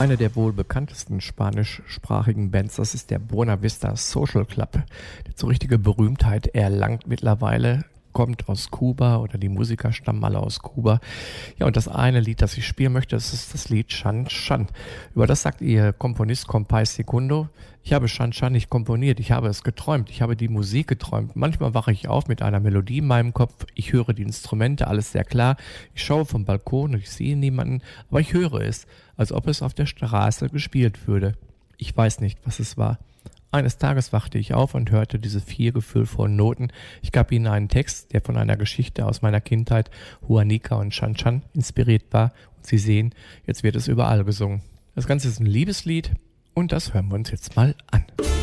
Eine der wohl bekanntesten spanischsprachigen Bands, das ist der Buena Vista Social Club, der so richtige Berühmtheit erlangt mittlerweile, kommt aus Kuba oder die Musiker stammen alle aus Kuba. Ja, und das eine Lied, das ich spielen möchte, das ist das Lied Chan Chan. Über das sagt ihr Komponist Compay Segundo: Ich habe Chan Chan nicht komponiert, ich habe es geträumt, ich habe die Musik geträumt. Manchmal wache ich auf mit einer Melodie in meinem Kopf, ich höre die Instrumente, alles sehr klar. Ich schaue vom Balkon und ich sehe niemanden, aber ich höre es, als ob es auf der Straße gespielt würde. Ich weiß nicht, was es war. Eines Tages wachte ich auf und hörte diese 4 gefühlvollen Noten. Ich gab ihnen einen Text, der von einer Geschichte aus meiner Kindheit, Juanica und Chan Chan, inspiriert war. Und Sie sehen, jetzt wird es überall gesungen. Das Ganze ist ein Liebeslied und das hören wir uns jetzt mal an.